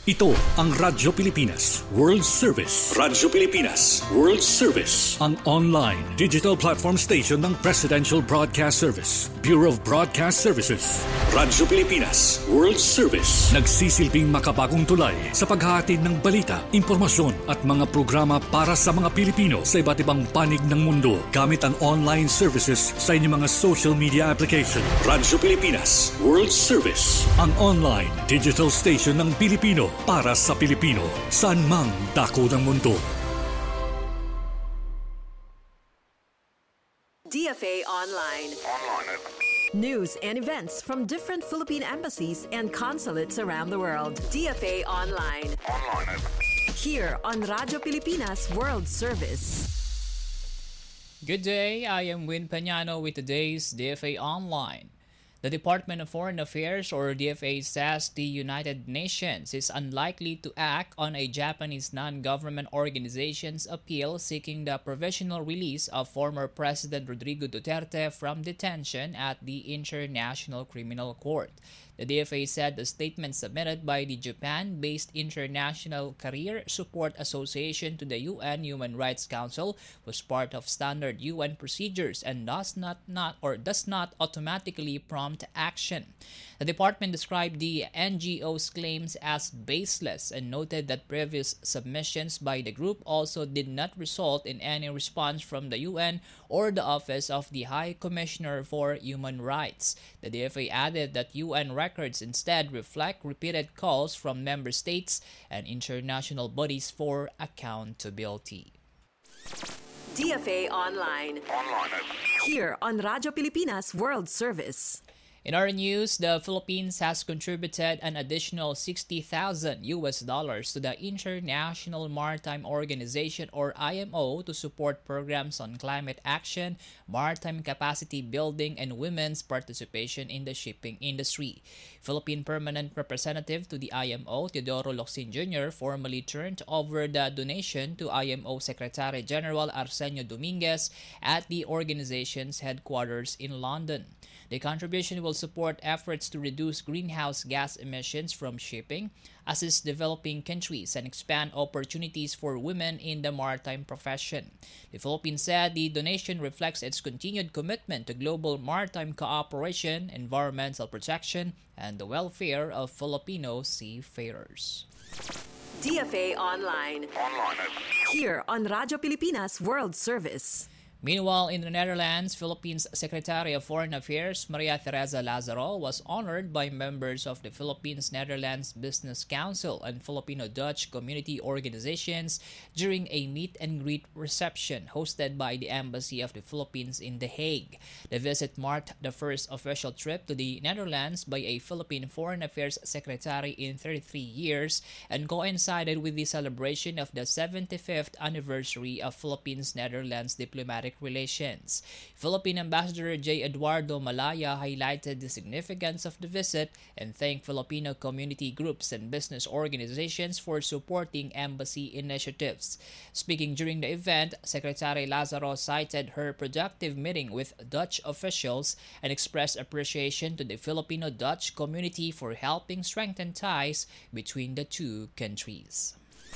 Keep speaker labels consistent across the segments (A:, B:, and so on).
A: Ito ang Radyo Pilipinas World Service. Radyo Pilipinas World Service. Ang online digital platform station ng Presidential Broadcast Service, Bureau of Broadcast Services. Radyo Pilipinas World Service. Nagsisilbing makabagong tulay sa paghahatid ng balita, impormasyon at mga programa para sa mga Pilipino sa iba't ibang panig ng mundo gamit ang online services sa inyong mga social media application. Radyo Pilipinas World Service. Ang online digital station ng Pilipino para sa Pilipino, saan mang dako ng mundo.
B: DFA Online. News and events from different Philippine embassies and consulates around the world. DFA Online. Here on Radyo Pilipinas World Service.
C: Good day, I am Win Pañano with today's DFA Online. The Department of Foreign Affairs, or DFA, says the United Nations is unlikely to act on a Japanese non-government organization's appeal seeking the provisional release of former President Rodrigo Duterte from detention at the International Criminal Court. The DFA said the statement submitted by the Japan-based International Career Support Association to the UN Human Rights Council was part of standard UN procedures and does not automatically prompt action. The department described the NGO's claims as baseless and noted that previous submissions by the group also did not result in any response from the UN or the Office of the High Commissioner for Human Rights. The DFA added that UN records instead reflect repeated calls from member states and international bodies for accountability.
B: DFA Online. Here on Radyo Pilipinas World Service.
C: In our news, the Philippines has contributed an additional $60,000 to the International Maritime Organization, or IMO, to support programs on climate action, maritime capacity building, and women's participation in the shipping industry. Philippine Permanent Representative to the IMO, Teodoro Locsin Jr., formally turned over the donation to IMO Secretary General Arsenio Dominguez at the organization's headquarters in London. The contribution will support efforts to reduce greenhouse gas emissions from shipping, assist developing countries, and expand opportunities for women in the maritime profession. The Philippines said the donation reflects its continued commitment to global maritime cooperation, environmental protection, and the welfare of Filipino seafarers.
B: DFA Online. Here on Radyo Pilipinas World Service.
C: Meanwhile, in the Netherlands, Philippines Secretary of Foreign Affairs Maria Teresa Lazaro was honored by members of the Philippines-Netherlands Business Council and Filipino-Dutch community organizations during a meet-and-greet reception hosted by the Embassy of the Philippines in The Hague. The visit marked the first official trip to the Netherlands by a Philippine Foreign Affairs Secretary in 33 years and coincided with the celebration of the 75th anniversary of Philippines-Netherlands diplomatic relations. Philippine Ambassador J. Eduardo Malaya highlighted the significance of the visit and thanked Filipino community groups and business organizations for supporting embassy initiatives. Speaking during the event, Secretary Lazaro cited her productive meeting with Dutch officials and expressed appreciation to the Filipino-Dutch community for helping strengthen ties between the two countries.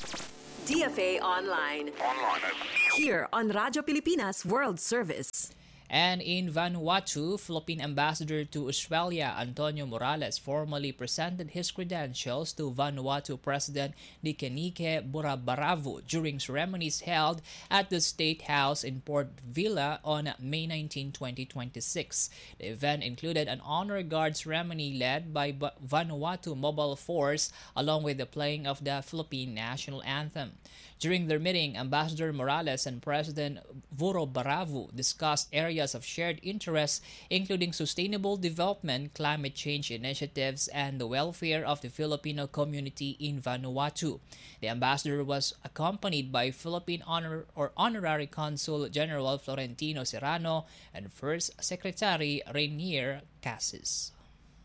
B: DFA Online. Here on Radyo Pilipinas World Service.
C: And in Vanuatu, Philippine Ambassador to Australia Antonio Morales formally presented his credentials to Vanuatu President Dikenike Burabaravu during ceremonies held at the State House in Port Vila on May 19, 2026. The event included an honor guard ceremony led by Vanuatu Mobile Force along with the playing of the Philippine national anthem. During their meeting, Ambassador Morales and President Burabaravu discussed areas of shared interest, including sustainable development, climate change initiatives, and the welfare of the Filipino community in Vanuatu. The ambassador was accompanied by Philippine Honorary Consul General Florentino Serrano and First Secretary Rainier Cassis.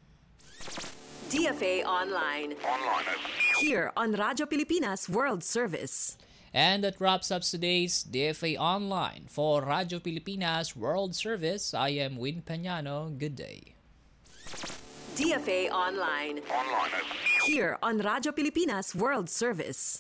B: DFA Online. Here on Radyo Pilipinas World Service.
C: And that wraps up today's DFA Online. For Radyo Pilipinas World Service, I am Win Pañano. Good day.
B: DFA Online. Here on Radyo Pilipinas World Service.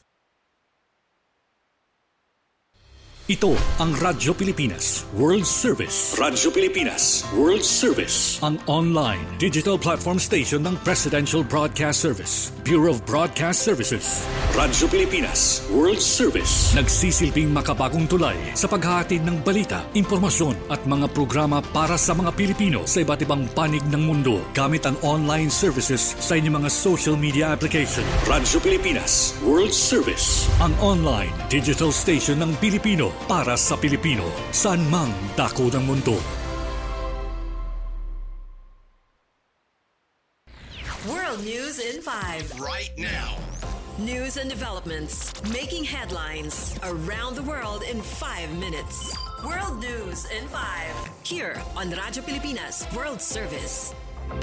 A: Ito ang Radyo Pilipinas World Service. Radyo Pilipinas World Service. Ang online digital platform station ng Presidential Broadcast Service, Bureau of Broadcast Services. Radyo Pilipinas World Service. Nagsisilbing makabagong tulay sa paghahatid ng balita, impormasyon at mga programa para sa mga Pilipino sa iba't ibang panig ng mundo gamit ang online services sa inyong mga social media application. Radyo Pilipinas World Service. Ang online digital station ng Pilipino para sa Pilipino, saan mang dako ng mundo.
B: World News in 5.
D: Right now.
B: News and developments making headlines around the world in 5 minutes. World News in 5. Here on Radyo Pilipinas World Service.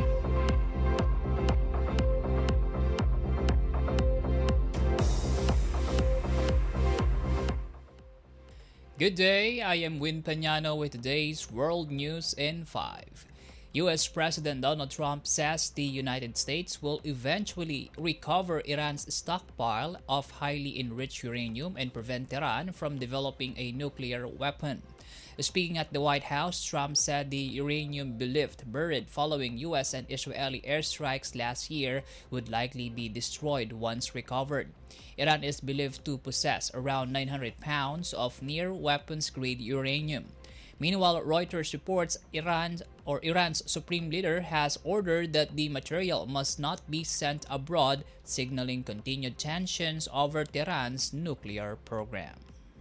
C: Good day, I am Win Peñano with today's World News in 5. U.S. President Donald Trump says the United States will eventually recover Iran's stockpile of highly enriched uranium and prevent Iran from developing a nuclear weapon. Speaking at the White House, Trump said the uranium believed buried following U.S. and Israeli airstrikes last year would likely be destroyed once recovered. Iran is believed to possess around 900 pounds of near-weapons-grade uranium. Meanwhile, Reuters reports Iran's supreme leader has ordered that the material must not be sent abroad, signaling continued tensions over Tehran's nuclear program.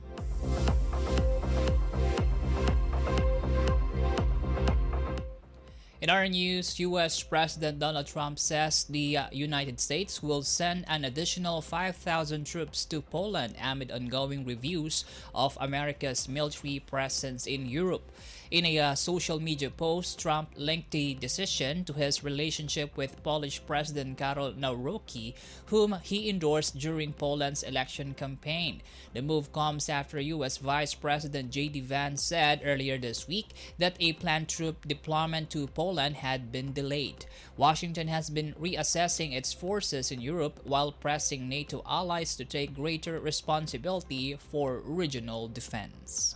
C: In our news, U.S. President Donald Trump says the United States will send an additional 5,000 troops to Poland amid ongoing reviews of America's military presence in Europe. In a social media post, Trump linked the decision to his relationship with Polish President Karol Nawrocki, whom he endorsed during Poland's election campaign. The move comes after U.S. Vice President J.D. Vance said earlier this week that a planned troop deployment to Poland had been delayed. Washington has been reassessing its forces in Europe while pressing NATO allies to take greater responsibility for regional defense.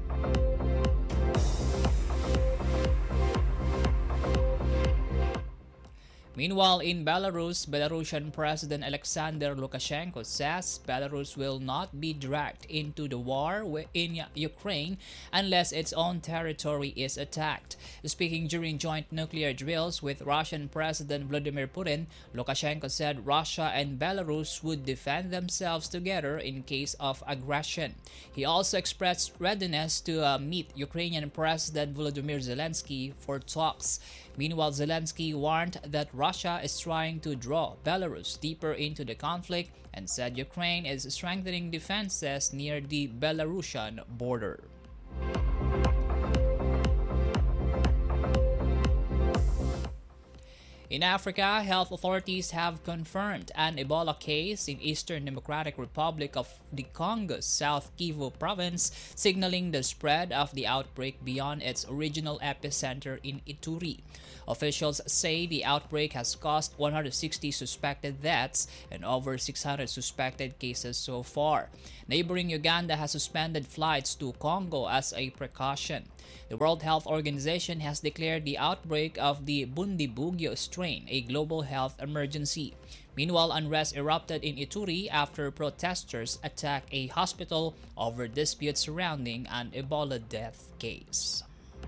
C: Meanwhile, in Belarus, Belarusian President Alexander Lukashenko says Belarus will not be dragged into the war in Ukraine unless its own territory is attacked. Speaking during joint nuclear drills with Russian President Vladimir Putin, Lukashenko said Russia and Belarus would defend themselves together in case of aggression. He also expressed readiness to meet Ukrainian President Volodymyr Zelensky for talks. Meanwhile, Zelensky warned that Russia is trying to draw Belarus deeper into the conflict and said Ukraine is strengthening defenses near the Belarusian border. In Africa, health authorities have confirmed an Ebola case in Eastern Democratic Republic of the Congo's South Kivu province, signaling the spread of the outbreak beyond its original epicenter in Ituri. Officials say the outbreak has caused 160 suspected deaths and over 600 suspected cases so far. Neighboring Uganda has suspended flights to Congo as a precaution. The World Health Organization has declared the outbreak of the Bundibugyo strain a global health emergency. Meanwhile, unrest erupted in Ituri after protesters attacked a hospital over disputes surrounding an Ebola death case.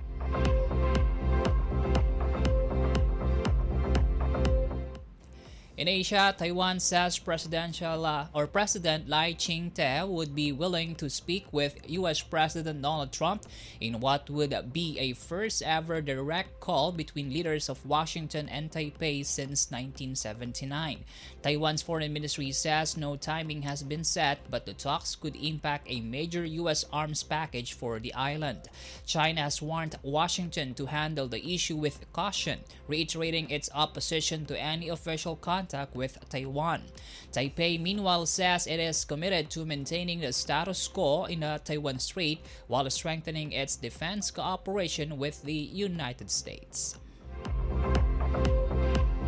C: In Asia, Taiwan says President Lai Ching-te would be willing to speak with U.S. President Donald Trump in what would be a first-ever direct call between leaders of Washington and Taipei since 1979. Taiwan's foreign ministry says no timing has been set, but the talks could impact a major U.S. arms package for the island. China has warned Washington to handle the issue with caution, reiterating its opposition to any official contact with Taiwan. Taipei, meanwhile, says it is committed to maintaining the status quo in the Taiwan Strait while strengthening its defense cooperation with the United States.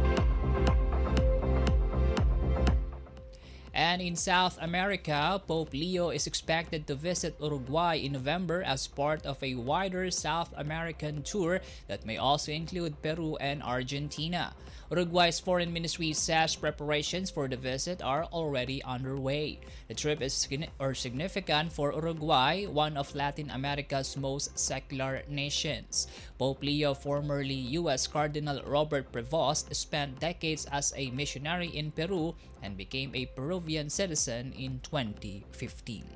C: And in South America, Pope Leo is expected to visit Uruguay in November as part of a wider South American tour that may also include Peru and Argentina. Uruguay's foreign ministry says preparations for the visit are already underway. The trip is significant for Uruguay, one of Latin America's most secular nations. Pope Leo, formerly U.S. Cardinal Robert Prevost, spent decades as a missionary in Peru and became a Peruvian citizen in 2015.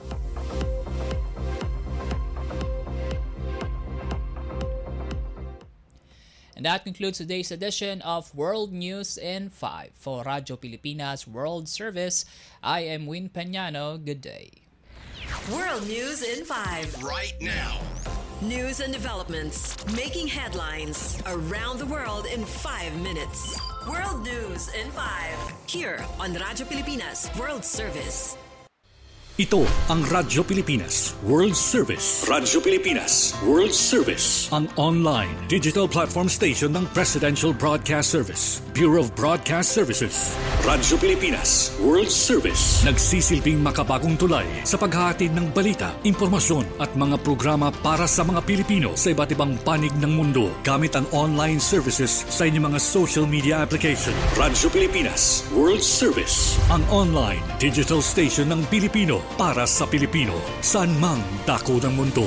C: And that concludes today's edition of World News in 5. For Radyo Pilipinas World Service, I am Win Peñano. Good day.
B: World News in 5.
A: Right now.
B: News and developments making headlines around the world in 5 minutes. World News in 5. Here on Radyo Pilipinas World Service.
A: Ito ang Radyo Pilipinas World Service. Radyo Pilipinas World Service. Ang online digital platform station ng Presidential Broadcast Service, Bureau of Broadcast Services. Radyo Pilipinas World Service. Nagsisilbing makabagong tulay sa paghahatid ng balita, impormasyon at mga programa para sa mga Pilipino sa iba't ibang panig ng mundo gamit ang online services sa inyong mga social media application. Radyo Pilipinas World Service. Ang online digital station ng Pilipino para sa Pilipino, saan mang dako ng mundo.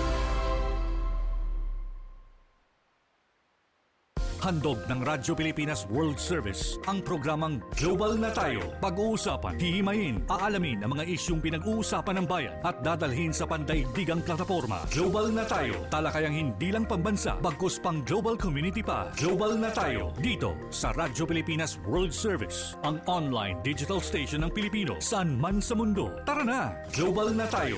A: Handog ng Radyo Pilipinas World Service ang programang Global na Tayo. Pag-uusapan, hihimayin, aalamin ang mga isyung pinag-uusapan ng bayan at dadalhin sa pandaigdigang plataforma. Global na Tayo, talakayang hindi lang pambansa, bagkus pang global community pa. Global na Tayo, dito sa Radyo Pilipinas World Service, ang online digital station ng Pilipino saan man sa mundo. Tara na, Global na Tayo!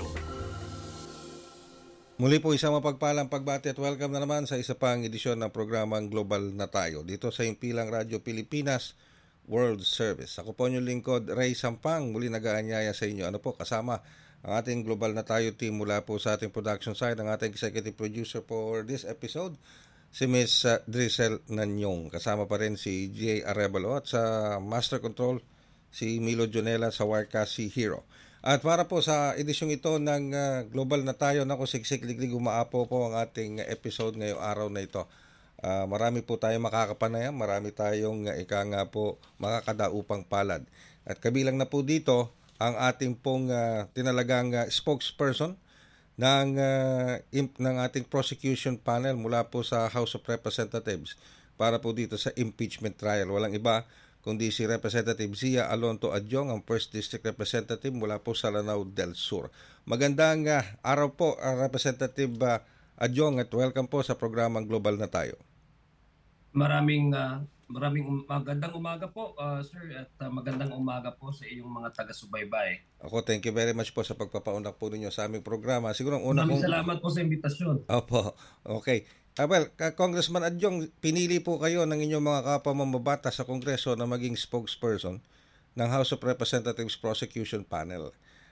D: Muli po isang mapagpalang pagbati at welcome na naman sa isa pang edisyon ng programang Global na Tayo dito sa Himpilang Radyo Pilipinas World Service. Ako po yung lingkod, Ray Sampang, muli nag-aanyaya sa inyo. Ano po, kasama ang ating Global na Tayo team mula po sa ating production side, ang ating executive producer for this episode, si Ms. Drisel Nanyong. Kasama pa rin si J. Arevalo at sa Master Control, si Milo Jonela sa Wirecast, si Hero. At para po sa edisyong ito ng Global na Tayo, naku, siksik-liglig umaapo po ang ating episode ngayong araw na ito. Marami po tayong makakapanayam, marami tayong ika nga po makakadaupang palad. At kabilang na po dito ang ating pong tinalagang spokesperson ng ating prosecution panel mula po sa House of Representatives para po dito sa impeachment trial. Walang iba kundi si Representative Zia Alonto Adyong, ang 1st District Representative mula po sa Lanao del Sur. Magandang araw po, Representative Adyong, at welcome po sa programang Global na Tayo.
E: Maraming magandang umaga po, sir, at magandang umaga po sa iyong mga taga-subaybay.
D: Ako, thank you very much po sa pagpapaunlak po ninyo sa aming programa. Siguro
E: maraming salamat po sa imbitasyon.
D: Opo, okay. Well, Congressman Adyong, pinili po kayo ng inyong mga kapamamabata sa Kongreso na maging spokesperson ng House of Representatives Prosecution Panel.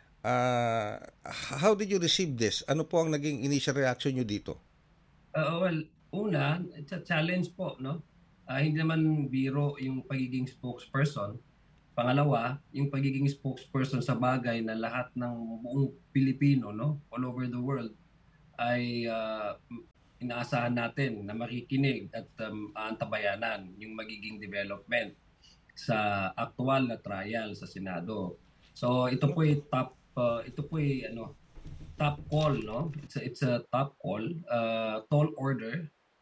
D: How did you receive this? Ano po ang naging initial reaction nyo dito?
E: Well, una, it's a challenge po, no? Hindi naman biro yung pagiging spokesperson. Pangalawa, yung pagiging spokesperson sa bagay na lahat ng buong Pilipino, no, all over the world, ay inaasahan natin na makikinig at aantabayanan yung magiging development sa aktual na trial sa Senado. So ito po ay top call, no? It's a top call, tall order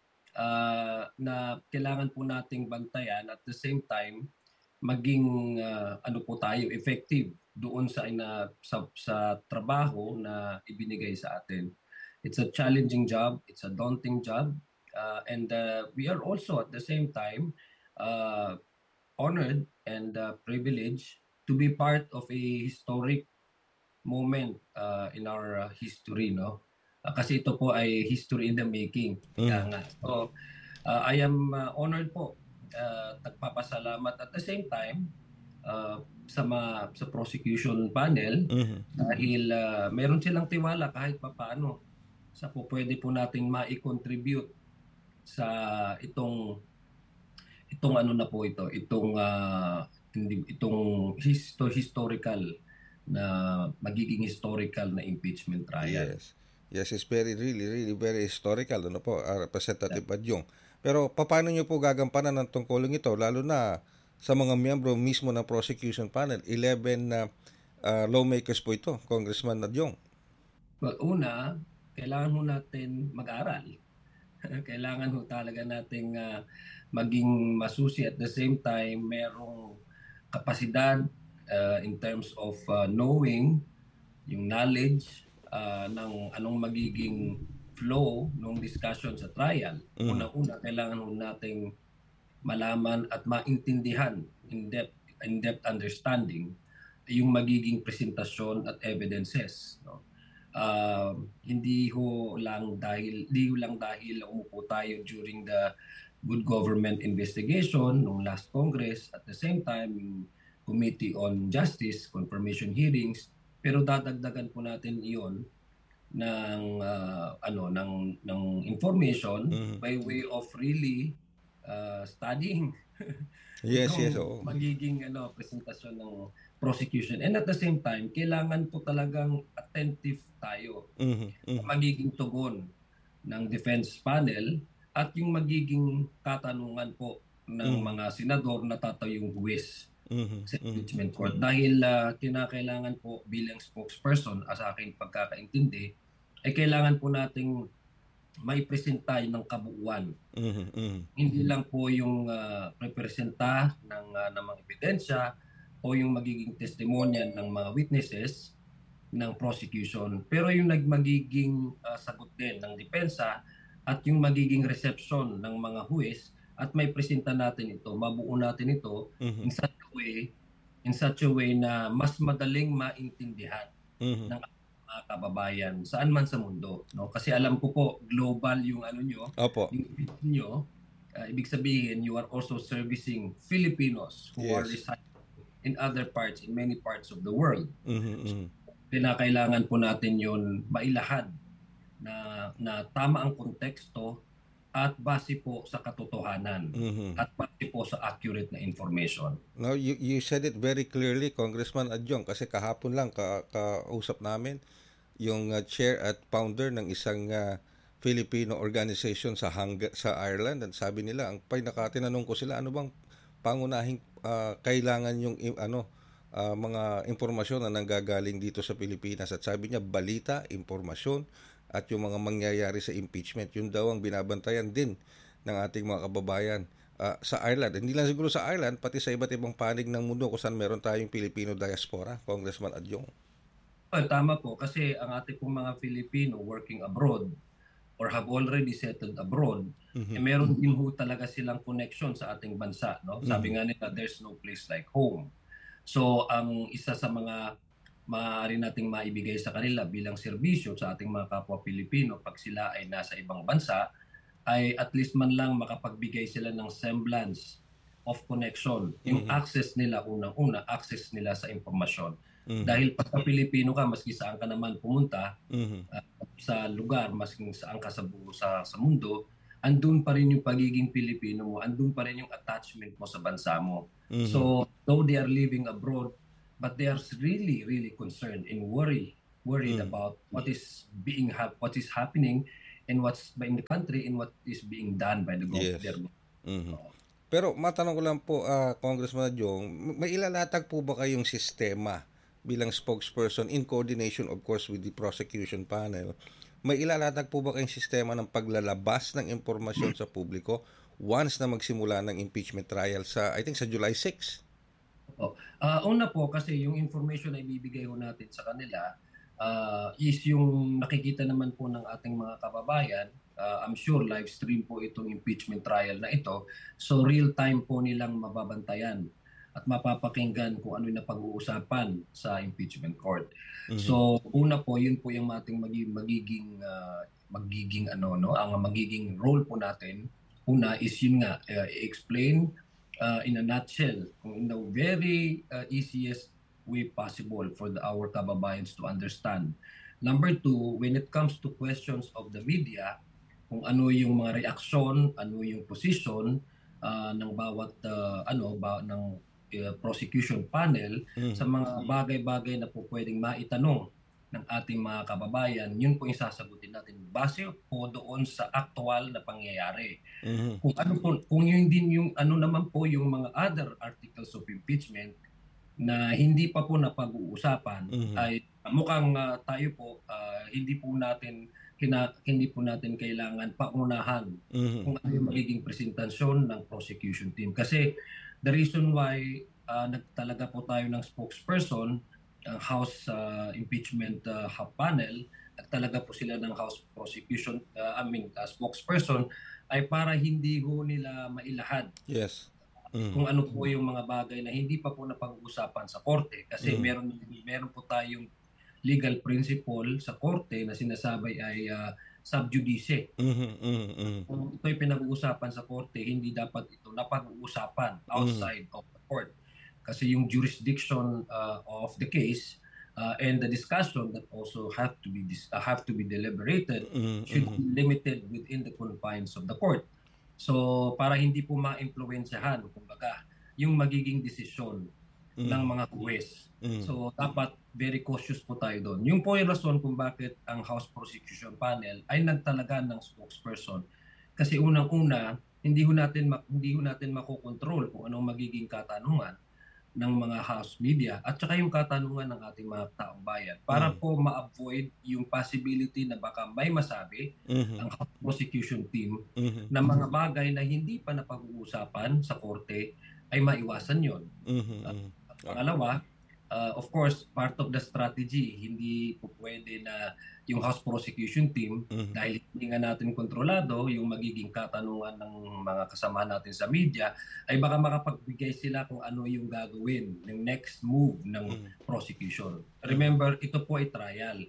E: na kailangan po nating bantayan at the same time maging tayo effective doon sa trabaho na ibinigay sa atin. It's a challenging job, it's a daunting job, and we are also at the same time honored and privileged to be part of a historic moment in our history, no? Kasi ito po ay history in the making. So, I am honored po, nagpapasalamat at the same time sa prosecution panel dahil meron silang tiwala kahit papaano sa po pwede po nating mai-contribute sa itong itong historical na magiging historical na impeachment trial.
D: Yes, it's really very historical, ano po, Representative Adyong. Pero paano niyo po gagampanan ng tungkulong ito, lalo na sa mga miyembro mismo ng prosecution panel? 11 na lawmakers po ito, Congressman Adyong.
E: Well, una, kailangan ho natin mag-aral. Kailangan ho talaga nating maging masusi, at the same time merong kapasidad in terms of knowing, yung knowledge ng anong magiging flow ng discussion sa trial. Una-una, kailangan ho nating malaman at maintindihan in-depth understanding yung magiging presentasyon at evidences, no? Hindi lang dahil umupo tayo during the good government investigation ng last Congress, at the same time yung Committee on Justice confirmation hearings, pero dadagdagan po natin iyon ng information by way of really studying magiging presentasyon ng prosecution. And at the same time, kailangan po talagang attentive tayo sa magiging tugon ng defense panel at yung magiging katanungan po ng mga senador na tatayong huwes sa impeachment court. Dahil kinakailangan po bilang spokesperson, sa aking pagkakaintindi, ay kailangan po nating may presenta ng kabuuan. Hindi lang po yung representa ng mga ebidensya o yung magiging testimonya ng mga witnesses ng prosecution, pero yung magiging sagot din ng depensa at yung magiging reception ng mga huwes, at may presenta natin ito, mabuo natin ito in such a way na mas madaling maintindihan ng mga kababayan saan man sa mundo, no? Kasi alam ko po global yung nyo, yung nyo, ibig sabihin you are also servicing Filipinos who are residing in many parts of the world. So, kinakailangan po natin yun mailahad na tama ang konteksto at base po sa katotohanan at base po sa accurate na information.
D: Now, you said it very clearly, Congressman Adyong, kasi kahapon lang kausap namin yung chair at founder ng isang Filipino organization sa Ireland, at sabi nila, tinanong ko sila, ano bang pangunahing kailangan yung mga impormasyon na nanggagaling dito sa Pilipinas, at sabi niya balita, impormasyon, at yung mga mangyayari sa impeachment, yun daw ang binabantayan din ng ating mga kababayan sa Ireland. Hindi lang siguro sa Ireland, pati sa iba't ibang panig ng mundo kung saan meron tayong Filipino diaspora, Congressman Adyong.
E: Tama po, kasi ang ating pong mga Filipino working abroad or have already settled abroad, meron din ho talaga silang connection sa ating bansa, no? Sabi nga nila, there's no place like home. So ang isa sa mga maaari nating maibigay sa kanila bilang serbisyo sa ating mga kapwa Pilipino pag sila ay nasa ibang bansa, ay at least man lang makapagbigay sila ng semblance of connection. Yung access nila, unang-una, access nila sa impormasyon. Dahil pagka Pilipino ka, maski saan ka naman pumunta, sa lugar, maski saan ka sa mundo, andun pa rin yung pagiging Pilipino mo, andun pa rin yung attachment mo sa bansa mo. So, though they are living abroad, but they are really concerned and worried about what is happening and what's in the country and what is being done by the government.
D: Pero matanong ko lang po, Congressman Adyong, may ilalatag po ba kayong sistema bilang spokesperson in coordination of course with the prosecution panel? May ilalatag po ba kayong sistema ng paglalabas ng impormasyon sa publiko once na magsimula ng impeachment trial sa July 6?
E: Una po, kasi yung information na ibibigay ho natin sa kanila is yung nakikita naman po ng ating mga kababayan. I'm sure live stream po itong impeachment trial na ito. So real time po nilang mababantayan at mapapakinggan kung ano na pag-uusapan sa impeachment court. So una po, yun po yung ating magiging ang magiging role po natin. Una is yun nga, explain in a nutshell, in the very easiest way possible for our kababayans to understand. Number two, when it comes to questions of the media, kung ano yung mga reaksyon, ano yung position ng bawat ng prosecution panel sa mga bagay-bagay na po pwedeng maitanong ng ating mga kababayan, yun po yung sasagutin natin base po doon sa aktual na pangyayari. Kung yun din yung ano naman po yung mga other articles of impeachment na hindi pa po napag-uusapan, ay mukhang tayo po hindi po natin kailangan paunahan kung ano yung magiging presentasyon ng prosecution team. Kasi the reason why nagtalaga po tayo ng spokesperson, ang House Impeachment Panel, at talaga po sila ng House Prosecution, spokesperson, ay para hindi ho nila mailahad kung ano po yung mga bagay na hindi pa po napag-uusapan sa korte. Kasi meron po tayong legal principle sa korte na sinasabi ay sub judice. Kung ito'y pinag-uusapan sa korte, hindi dapat ito napag-uusapan outside of the court. Kasi yung jurisdiction of the case and the discussion that also have to be deliberated should be limited within the confines of the court. So para hindi po ma-impluwensyahan kumbaga yung magiging desisyon ng mga huwes. So dapat very cautious po tayo doon. Yung po yung rason kung bakit ang House Prosecution Panel ay nagtalaga ng spokesperson. Kasi unang-una, hindi ho natin makokontrol kung anong magiging katanungan ng mga House media at saka yung katanungan ng ating mga taong bayan para po ma-avoid yung possibility na baka may masabi ang House Prosecution Team na mga bagay na hindi pa napag-uusapan sa korte ay maiwasan yon. Pangalawa, of course, part of the strategy, hindi po pwede na yung House Prosecution Team, dahil hindi nga natin kontrolado yung magiging katanungan ng mga kasama natin sa media, ay baka makapagbigay sila kung ano yung gagawin, ng next move ng prosecution. Remember, ito po ay trial.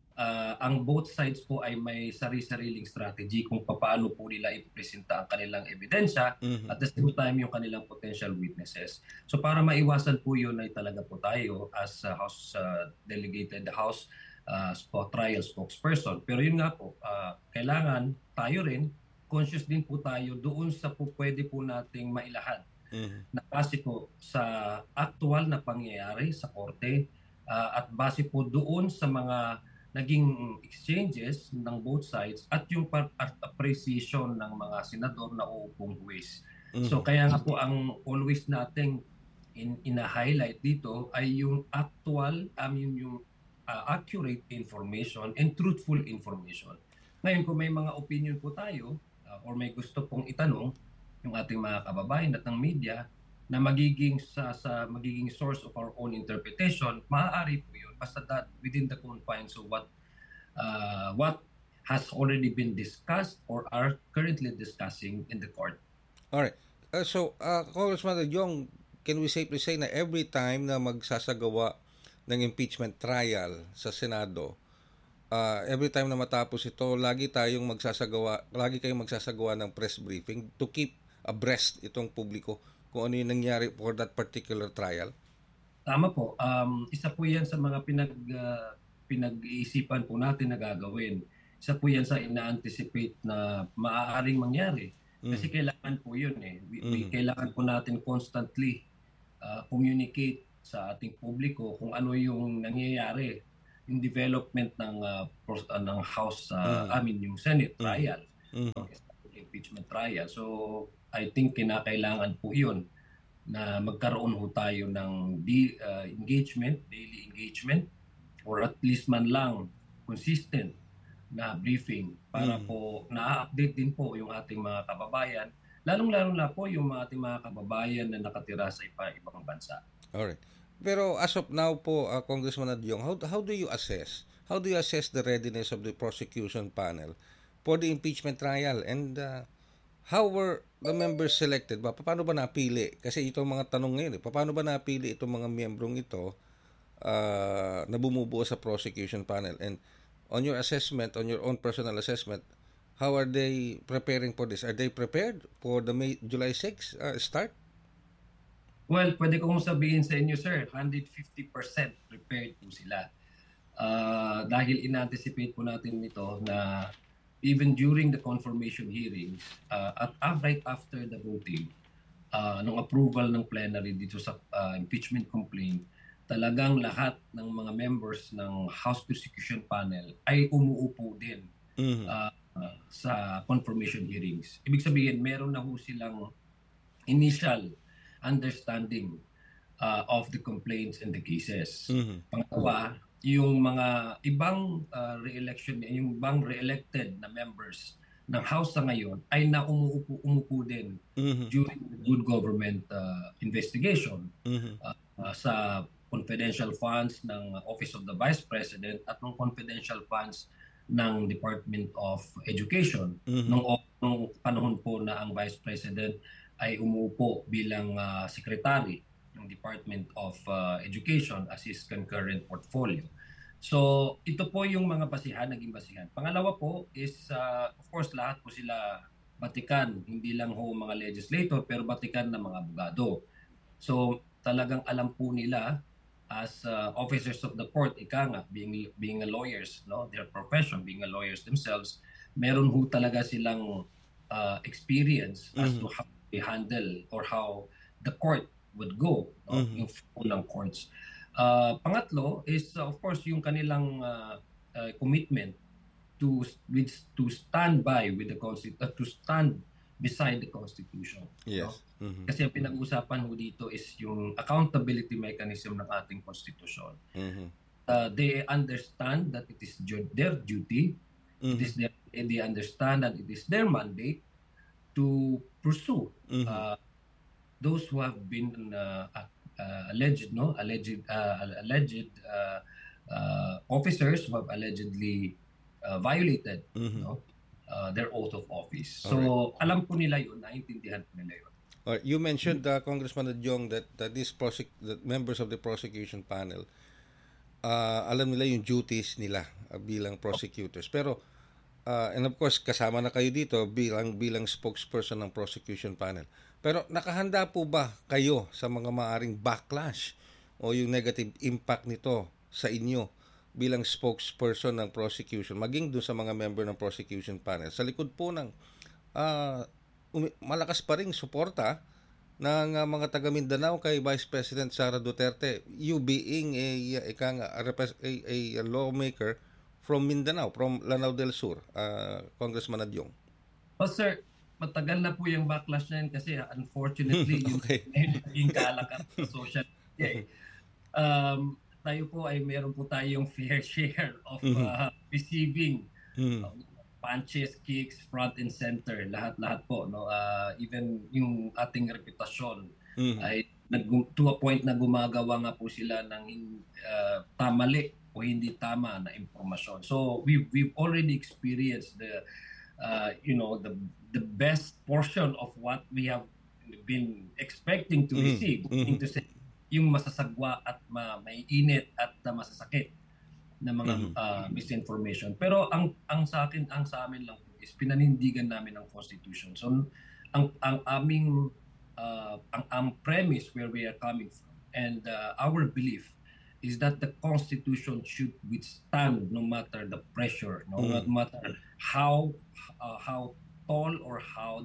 E: Ang both sides po ay may sari-sariling strategy kung paano po nila ipresenta ang kanilang ebidensya at the same time yung kanilang potential witnesses. So para maiwasan po yun ay talaga po tayo as House Delegated House trial spokesperson. Pero yun nga po, kailangan tayo rin, conscious din po tayo doon sa po pwede po nating mailahad na base po sa aktual na pangyayari sa korte at base po doon sa mga naging exchanges ng both sides at yung appreciation ng mga senador na uupong huwes. So kaya nga po ang always nating ina-highlight dito ay yung actual, yung accurate information and truthful information. Ngayon kung may mga opinion po tayo or may gusto pong itanong yung ating mga kababayan at ng media na magiging magiging source of our own interpretation, maaari po yun basta that within the confines of what has already been discussed or are currently discussing in the court.
D: All right. Congressman Yong, can we safely say na every time na magsasagawa ng impeachment trial sa Senado, every time na matapos ito, lagi kayong magsasagawa ng press briefing to keep abreast itong publiko kung ano yung nangyari for that particular trial?
E: Tama po. Isa po yan sa mga pinag-iisipan po natin na gagawin. Isa po yan sa ina-anticipate na maaaring mangyari. Kasi kailangan po yun eh. Kailangan po natin constantly communicate sa ating publiko kung ano yung nangyayari, yung development ng House, yung Senate trial, impeachment trial. So I think kinakailangan po yun na magkaroon ho tayo ng daily engagement or at least man lang consistent na briefing para po na-update din po yung ating mga kababayan, lalong-lalo na po yung ating mga kababayan na nakatira sa ibang bansa.
D: Alright. Pero as of now po, Congressman Adyong, how do you assess the readiness of the prosecution panel for the impeachment trial and how were the members selected ba? Paano ba napili? Kasi itong mga tanong ngayon, paano ba napili itong mga miyembrong ito na bumubuo sa prosecution panel? And on your assessment, on your own personal assessment, how are they preparing for this? Are they prepared for the July 6 start?
E: Well, pwede kong sabihin sa inyo, sir, 150% prepared po sila. Dahil in-anticipate po natin ito na even during the confirmation hearings at right after the voting, ng approval ng plenary dito sa impeachment complaint, talagang lahat ng mga members ng House Prosecution Panel ay umuupo din sa confirmation hearings. Ibig sabihin, meron na ho silang initial understanding of the complaints and the cases. Pangalawa, yung mga ibang re-elected na members ng House sa ngayon ay umuupo din during the good government investigation sa confidential funds ng Office of the Vice President at ng confidential funds ng Department of Education nung panahon po na ang Vice President ay umuupo bilang secretary ng Department of Education as his concurrent portfolio. So ito po yung mga naging basihan. Pangalawa po is of course lahat po sila batikan, hindi lang ho mga legislator pero batikan ng mga abogado. So talagang alam po nila as officers of the court, being a lawyers, no, their profession, being a lawyers themselves, meron ho talaga silang experience as to how they handle or how the court would go, no, yung flow ng courts. Pangatlo is of course yung kanilang commitment to stand by with the to stand beside the Constitution.
D: Yes.
E: No? Kasi ang pinag-uusapan ho dito is yung accountability mechanism ng ating Constitution. They understand that it is their duty. They understand that it is their mandate to pursue those who have been alleged officers who have allegedly violated their oath of office. So alam po nila yun, naintindihan po nila yun.
D: You mentioned, Congressman Adyong, that members of the prosecution panel, alam nila yung duties nila bilang prosecutors. Pero, and of course, kasama na kayo dito bilang spokesperson ng prosecution panel. Pero nakahanda po ba kayo sa mga maaring backlash o yung negative impact nito sa inyo bilang spokesperson ng prosecution, maging doon sa mga member ng prosecution panel? Sa likod po ng malakas pa ring suporta ng mga taga Mindanao kay Vice President Sara Duterte, you being a lawmaker from Mindanao, from Lanao del Sur, Congressman Adyong.
E: Well, sir, matagal na po yung backlash na yun kasi unfortunately yung kalakat sa social media. Tayo po ay meron po tayong fair share of receiving punches, kicks, front and center, lahat po, no. Even yung ating reputasyon ay to a point na gumagawa nga po sila ng tamali o hindi tama na impormasyon. So we've already experienced the best portion of what we have been expecting to receive, into yung masasagwa at maiinit at masasakit na mga misinformation. Pero ang sa amin lang is pinanindigan namin ang Constitution. So ang aming ang premise where we are coming from and our belief is that the Constitution should withstand no matter the pressure, no matter how tall or how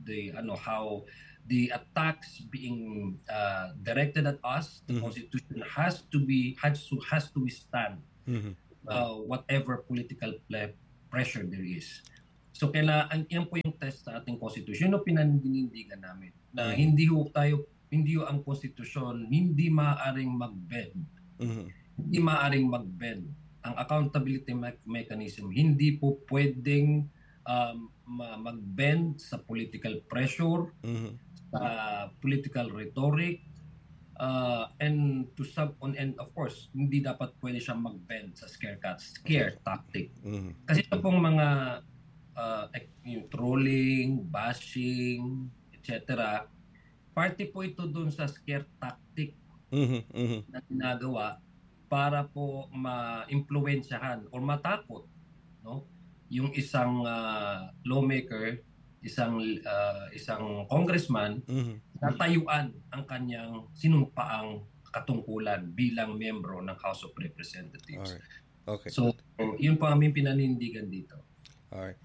E: the attacks being directed at us. The Constitution has to withstand whatever political pressure there is. So yan po yung test sa ating Constitution, no, pinanindigan namin na hindi ang Constitution hindi maaaring mag-bend. Hindi maaaring mag-bend. Ang accountability mechanism hindi po pwedeng mag-bend sa political pressure, sa political rhetoric, and of course hindi dapat pwede siyang mag-bend sa scare tactic. Kasi ito pong mga yung trolling, bashing, etc. Party po ito dun sa scare tactic na ginagawa para po ma-impluwensyahan or matakot, no, yung isang lawmaker, isang congressman na tayuan ang kanyang sinumpaang katungkulan bilang membro ng House of Representatives.
D: Alright. Okay.
E: So, yun po aming pinanindigan dito.
D: Alright.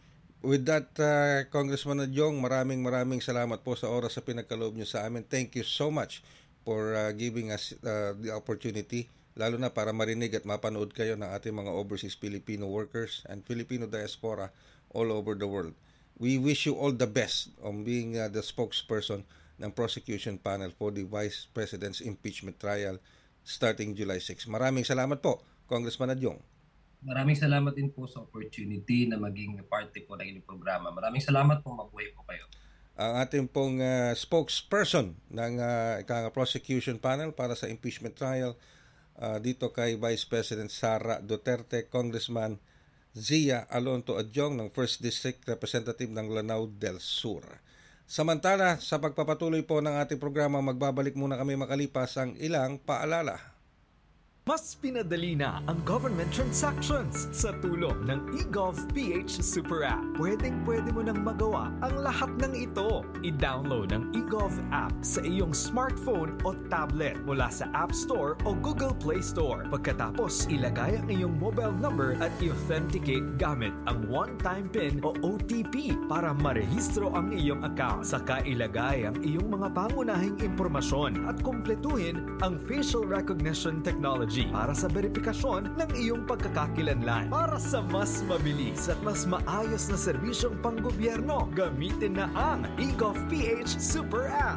D: With that, Congressman Adyong, maraming salamat po sa oras sa pinagkaloob nyo sa amin. Thank you so much for giving us the opportunity, lalo na para marinig at mapanood kayo ng ating mga overseas Filipino workers and Filipino diaspora all over the world. We wish you all the best on being the spokesperson ng prosecution panel for the Vice President's impeachment trial starting July 6. Maraming salamat po, Congressman Adyong.
E: Maraming salamat din po sa opportunity na maging parte po ng inyong programa. Maraming salamat po, mabuhay po kayo.
D: Ang ating pong spokesperson ng prosecution panel para sa impeachment trial dito kay Vice President Sara Duterte, Congressman Zia Alonto Adyong ng 1st District Representative ng Lanao del Sur. Samantala, sa pagpapatuloy po ng ating programa, magbabalik muna kami makalipas ang ilang paalala.
F: Mas pinadali na ang government transactions sa tulong ng eGov.ph Super App. Pwedeng-pwede mo nang magawa ang lahat ng ito. I-download ang eGov app sa iyong smartphone o tablet mula sa App Store o Google Play Store. Pagkatapos, ilagay ang iyong mobile number at i-authenticate gamit ang one-time PIN o OTP para marehistro ang iyong account. Saka ilagay ang iyong mga pangunahing impormasyon at kumpletuhin ang facial recognition technology para sa verifikasyon ng iyong pagkakakilanlan. Para sa mas mabilis at mas maayos na serbisyong panggobyerno, gamitin na ang eGov.ph Super App.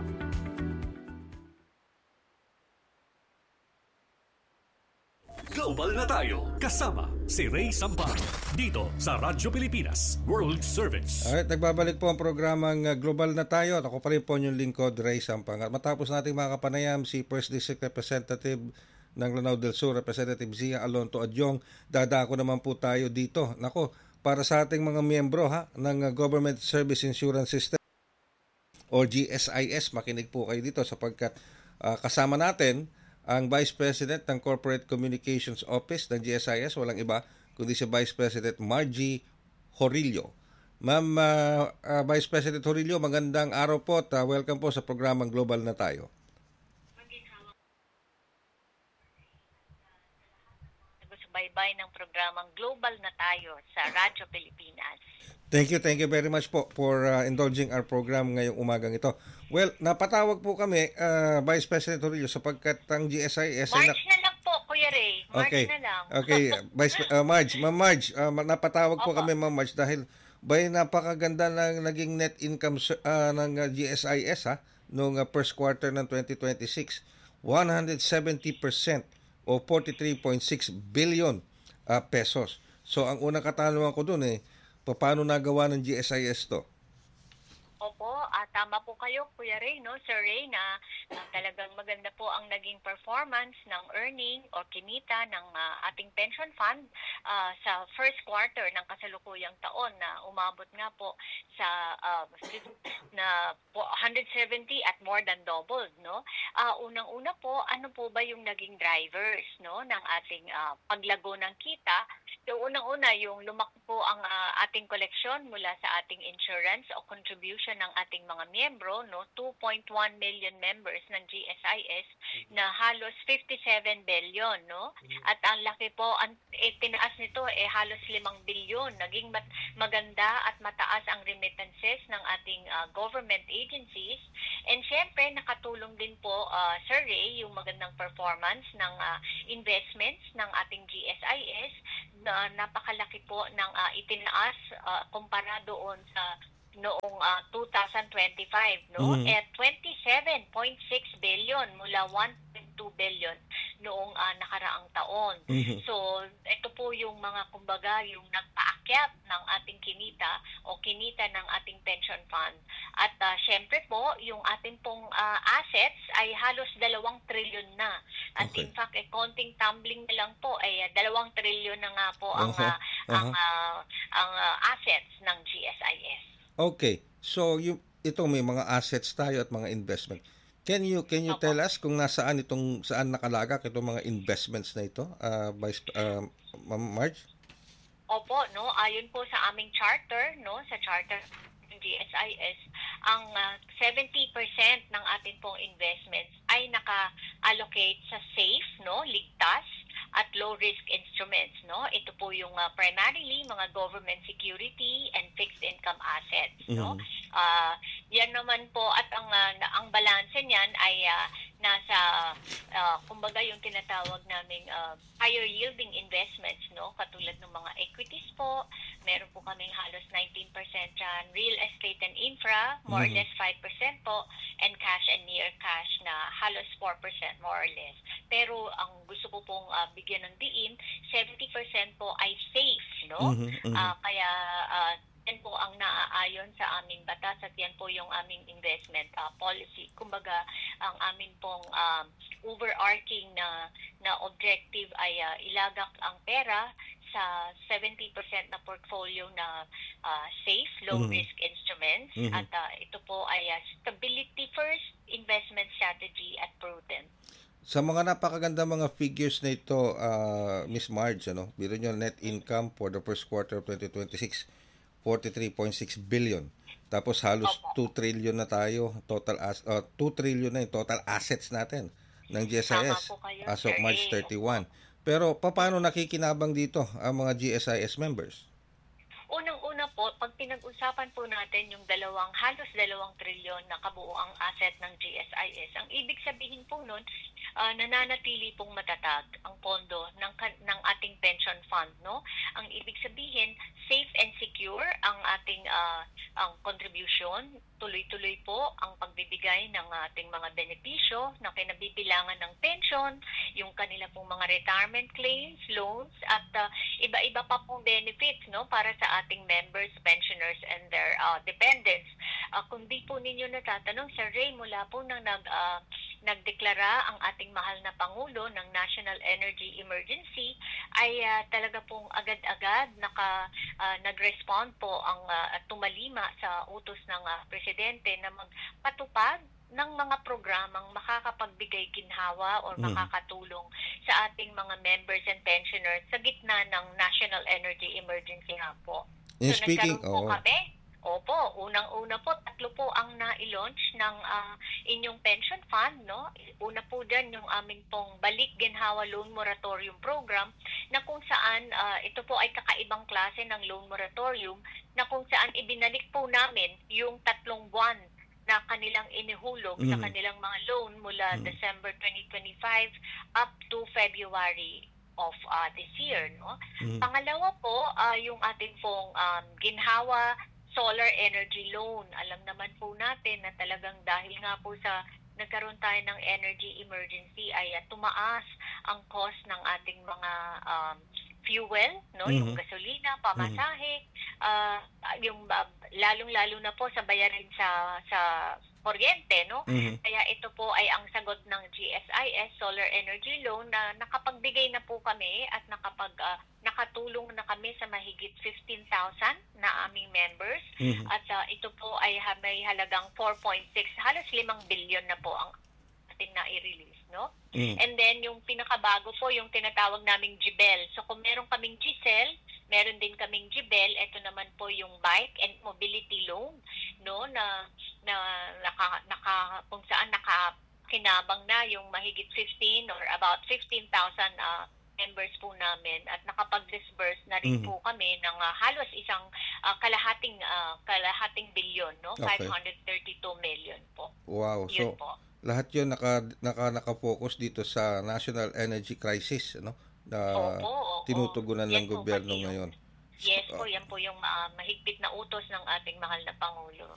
A: Global na tayo, kasama si Ray Sampang dito sa Radyo Pilipinas World Service.
D: Alright, nagbabalik po ang programang Global na tayo at ako pa rin po yung lingkod, Ray Sampang. At matapos nating mga kapanayam, si 1st District Representative ng Lanao del Sur, Representative Zia Alonto Adyong, dadako naman po tayo dito. Nako, para sa ating mga miyembro ng Government Service Insurance System o GSIS, makinig po kayo dito sapagkat kasama natin ang Vice President ng Corporate Communications Office ng GSIS, walang iba kundi si Vice President Margie Horillo. Ma'am Vice President Horillo, magandang araw po at welcome po sa programang Global na tayo.
G: Bye-bye ng programang Global na tayo sa Radyo Pilipinas.
D: Thank you very much po for indulging our program ngayong umagang ito. Well, napatawag po kami, Vice President Horillo, sapagkat ang GSIS...
G: March na lang po, Kuya Ray. March na lang.
D: Okay, Ma'am Marge, napatawag po kami, Ma'am Marge, dahil napakaganda ng naging net income ng GSIS noong first quarter ng 2026. 170% o 43.6 billion pesos. So, ang unang katanungan ko dun paano nagawa ng GSIS to?
G: Opo, tama po kayo, Kuya Ray, no? Sir Ray, na talagang maganda po ang naging performance ng earning o kinita ng ating pension fund sa first quarter ng kasalukuyang taon na umabot nga po sa 170 at more than doubled, no? Unang-una po, ano po ba yung naging drivers, no, ng ating paglago ng kita? So, unang-una, yung lumaki po ang ating koleksyon mula sa ating insurance o contribution ng ating mga miyembro, no, 2.1 million members ng GSIS na halos 57 billion, no? At ang laki po, tinaas nito halos 5 billion. Naging maganda at mataas ang remittances ng ating government agencies. And syempre, nakatulong din po, Sir Ray, yung magandang performance ng investments ng ating GSIS na napakalaki po ng itinaas kumpara doon sa noong 2025, no? At 27.6 billion mula 1.2 billion noong nakaraang taon. So, ito po yung mga, kumbaga, yung nagpaakyat ng ating kinita o kinita ng ating pension fund. At syempre po, yung ating pong assets ay halos 2 trilyon na. At in fact, konting tumbling na lang po ay 2 trilyon na nga po ang assets ng GSIS.
D: Okay. So, ito may mga assets tayo at mga investment. Can you tell us kung saan nakalagak itong mga investments na ito, Vice Ma'am Marge?
G: Opo, no, ayon po sa aming charter, no, sa charter ng GSIS, ang 70% ng ating pong investments ay naka-allocate sa safe, no, ligtas at low-risk instruments. No? Ito po yung primarily mga government security and fixed income assets. No? Yan naman po at ang balanse niyan ay nasa kumbaga yung tinatawag naming higher yielding investments, no, katulad ng mga equities po, meron po kaming halos 19% dyan, real estate and infra more or less 5% po, and cash and near cash na halos 4% more or less. Pero ang gusto ko pong bigyan ng diin, 70% po ay safe, no? Kaya yan po ang naaayon sa aming batas at yan po yung aming investment policy. Kumbaga, ang amin pong overarching na objective ay ilagak ang pera sa 70% na portfolio na safe, low-risk instruments. At ito po ay stability first, investment strategy at prudent.
D: Sa mga napakaganda mga figures na ito, Miss Marge, biro nyo net income for the first quarter of 2026, 43.6 billion. Tapos halos 2 trillion na tayo, 2 trillion na yung total assets natin ng GSIS as of March 31. Pero paano nakikinabang dito ang mga GSIS members?
G: Unang-una po, pag pinag-usapan po natin yung halos 2 trilyon na kabuuang asset ng GSIS, ang ibig sabihin po nun, nananatili pong matatag ang pondo ng ating pension fund, no? Ang ibig sabihin, safe and secure ang ating ang contribution, tuloy-tuloy po ang pagbibigay ng ating mga benepisyo na kinabibilangan ng pension, yung kanila pong mga retirement claims, loans, at iba-iba pa pong benefits, no, para sa ating members, pensioners, and their dependents. Kung di po ninyo natatanong, Sir Ray, mula po nang nagdeklara ang ating mahal na Pangulo ng National Energy Emergency, ay talaga pong agad-agad nag-respond po ang tumalima sa utos ng Presidente na magpatupad ng mga programang makakapagbigay ginhawa o makakatulong sa ating mga members and pensioners sa gitna ng National Energy Emergency nga po. So nagkaroon po kami. Opo, unang-una po, 3 po ang na-launch ng inyong pension fund, no? Una po dyan yung aming pong Balik Ginhawa Loan Moratorium Program na kung saan ito po ay kakaibang klase ng loan moratorium na kung saan ibinalik po namin yung 3 buwan na kanilang inihulog sa kanilang mga loan mula December 2025 up to February of this year, no? Pangalawa po, yung ating pong ginhawa solar energy loan. Alam naman po natin na talagang dahil nga po sa nagkaroon tayo ng energy emergency ay tumaas ang cost ng ating mga fuel, no, yung gasolina, pamasahe, yung lalong-lalo na po sa bayarin sa kuryente, no? Kaya ito po ay ang sagot ng GSIS Solar Energy Loan na nakapagbigay na po kami at nakatulong na kami sa mahigit 15,000 na aming members. At ito po ay may halagang 4.6, halos 5 billion na po ang atin na i-release, no? And then yung pinakabago po yung tinatawag naming GBEL. So kung meron kaming GCEL, meron din kaming GBEL. Ito naman po yung bike and mobility loan, no, na kung saan nakakinabang na yung mahigit 15 or about 15,000 members po namin at nakapag-disburse na rin po kami ng halos isang kalahating bilyon, no? Okay. 532 million po.
D: Wow.
G: Yun
D: so
G: po.
D: Lahat 'yon naka-focus dito sa national energy crisis, no? Na tinutugunan ng gobyerno ngayon.
G: Yes po, yan po yung mahigpit na utos ng ating mahal na Pangulo.